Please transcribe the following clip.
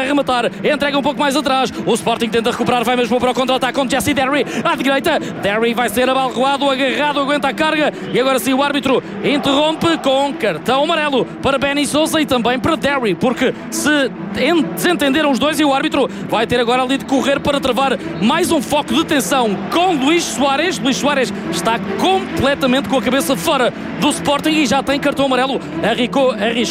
rematar, entrega um pouco mais atrás, o Sporting tenta recuperar, vai mesmo para o contra-ataque com Jesse Derry, à direita, Derry vai ser abalroado, agarrado, aguenta a carga, e agora sim o árbitro interrompe com cartão amarelo para Benny Sousa e também para Derry, porque se desentenderam os dois e o árbitro vai ter agora ali de correr para travar mais um foco de tensão com Luís Soares. Luís Soares está completamente com a cabeça fora do Sporting e já tem cartão amarelo, arriscou